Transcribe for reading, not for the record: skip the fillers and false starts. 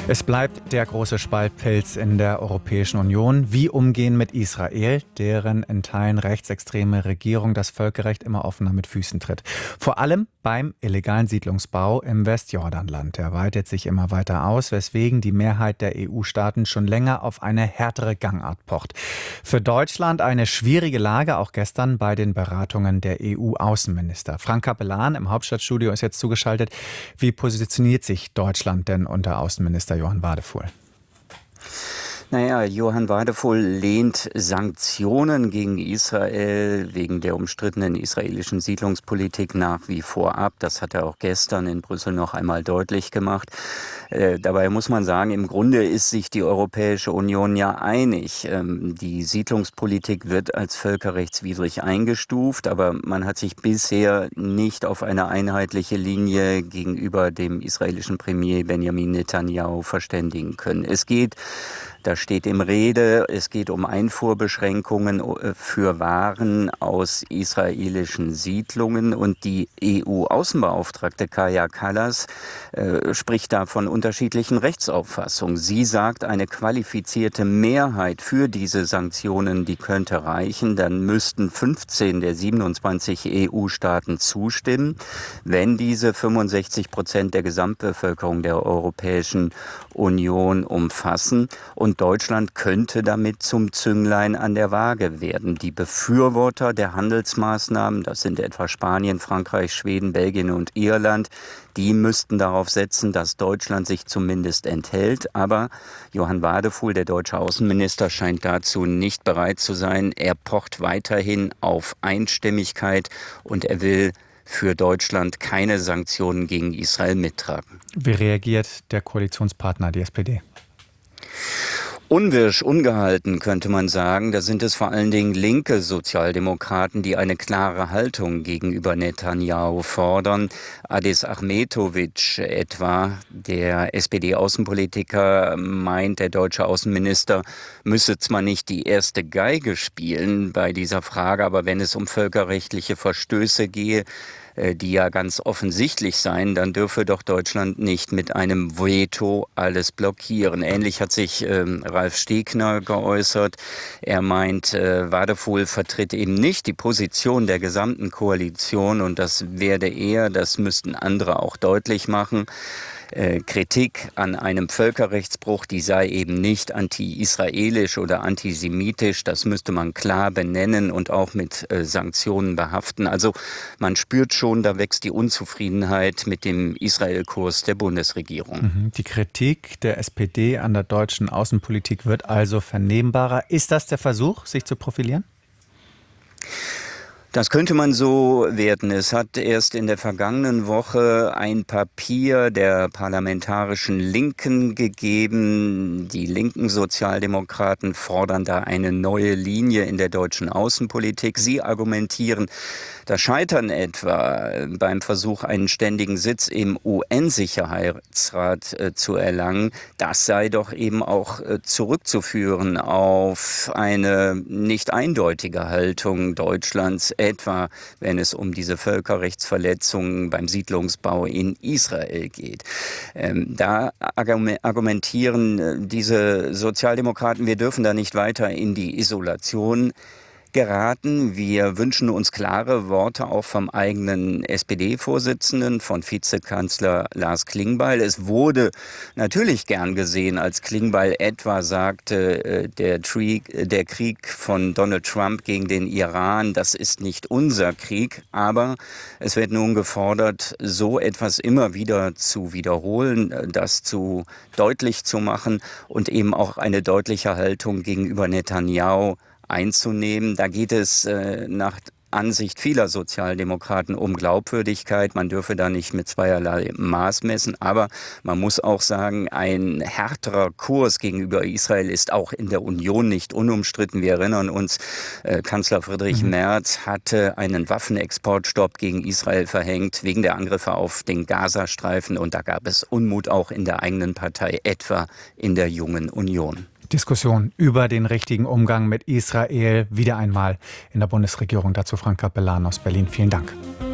Es bleibt der große Spaltpilz in der Europäischen Union. Wie umgehen mit Israel, deren in Teilen rechtsextreme Regierung das Völkerrecht immer offener mit Füßen tritt. Vor allem beim illegalen Siedlungsbau im Westjordanland. Der weitet sich immer weiter aus, weswegen die Mehrheit der EU-Staaten schon länger auf eine härtere Gangart pocht. Für Deutschland eine schwierige Lage, auch gestern bei den Beratungen der EU-Außenminister. Frank Capellan im Hauptstadtstudio ist jetzt zugeschaltet. Wie positioniert sich Deutschland denn unter Außenminister Johann Wadefuhl? Naja, Johann Wadefuhl lehnt Sanktionen gegen Israel wegen der umstrittenen israelischen Siedlungspolitik nach wie vor ab. Das hat er auch gestern in Brüssel noch einmal deutlich gemacht. Dabei muss man sagen, im Grunde ist sich die Europäische Union ja einig. Die Siedlungspolitik wird als völkerrechtswidrig eingestuft, aber man hat sich bisher nicht auf eine einheitliche Linie gegenüber dem israelischen Premier Benjamin Netanyahu verständigen können. Da steht im Rede, es geht um Einfuhrbeschränkungen für Waren aus israelischen Siedlungen und die EU-Außenbeauftragte Kaja Kallas spricht da von unterschiedlichen Rechtsauffassungen. Sie sagt, eine qualifizierte Mehrheit für diese Sanktionen, die könnte reichen. Dann müssten 15 der 27 EU-Staaten zustimmen. Wenn diese 65% der Gesamtbevölkerung der Europäischen Union umfassen. Und Deutschland könnte damit zum Zünglein an der Waage werden. Die Befürworter der Handelsmaßnahmen, das sind etwa Spanien, Frankreich, Schweden, Belgien und Irland, die müssten darauf setzen, dass Deutschland sich zumindest enthält. Aber Johann Wadefuhl, der deutsche Außenminister, scheint dazu nicht bereit zu sein. Er pocht weiterhin auf Einstimmigkeit und er will für Deutschland keine Sanktionen gegen Israel mittragen. Wie reagiert der Koalitionspartner, die SPD? Unwirsch, ungehalten, könnte man sagen. Da sind es vor allen Dingen linke Sozialdemokraten, die eine klare Haltung gegenüber Netanyahu fordern. Adis Ahmetovic etwa, der SPD-Außenpolitiker, meint, der deutsche Außenminister müsse zwar nicht die erste Geige spielen bei dieser Frage, aber wenn es um völkerrechtliche Verstöße gehe, die ja ganz offensichtlich seien, dann dürfe doch Deutschland nicht mit einem Veto alles blockieren. Ähnlich hat sich Ralf Stegner geäußert. Er meint, Wadefuhl vertritt eben nicht die Position der gesamten Koalition und das müssten andere auch deutlich machen. Kritik an einem Völkerrechtsbruch, die sei eben nicht anti-israelisch oder antisemitisch. Das müsste man klar benennen und auch mit Sanktionen behaften. Also man spürt schon, da wächst die Unzufriedenheit mit dem Israel-Kurs der Bundesregierung. Die Kritik der SPD an der deutschen Außenpolitik wird also vernehmbarer. Ist das der Versuch, sich zu profilieren? Das könnte man so werten. Es hat erst in der vergangenen Woche ein Papier der parlamentarischen Linken gegeben. Die linken Sozialdemokraten fordern da eine neue Linie in der deutschen Außenpolitik. Sie argumentieren, das Scheitern etwa beim Versuch, einen ständigen Sitz im UN-Sicherheitsrat zu erlangen, das sei doch eben auch zurückzuführen auf eine nicht eindeutige Haltung Deutschlands, etwa wenn es um diese Völkerrechtsverletzungen beim Siedlungsbau in Israel geht. Da argumentieren diese Sozialdemokraten, wir dürfen da nicht weiter in die Isolation geraten. Wir wünschen uns klare Worte auch vom eigenen SPD-Vorsitzenden, von Vizekanzler Lars Klingbeil. Es wurde natürlich gern gesehen, als Klingbeil etwa sagte, der Krieg von Donald Trump gegen den Iran, das ist nicht unser Krieg. Aber es wird nun gefordert, so etwas immer wieder zu wiederholen, das zu deutlich zu machen und eben auch eine deutliche Haltung gegenüber Netanyahu einzunehmen. Da geht es nach Ansicht vieler Sozialdemokraten um Glaubwürdigkeit. Man dürfe da nicht mit zweierlei Maß messen. Aber man muss auch sagen, ein härterer Kurs gegenüber Israel ist auch in der Union nicht unumstritten. Wir erinnern uns, Kanzler Friedrich Merz hatte einen Waffenexportstopp gegen Israel verhängt wegen der Angriffe auf den Gazastreifen. Und da gab es Unmut auch in der eigenen Partei, etwa in der Jungen Union. Diskussion über den richtigen Umgang mit Israel wieder einmal in der Bundesregierung. Dazu Frank Capellan aus Berlin. Vielen Dank.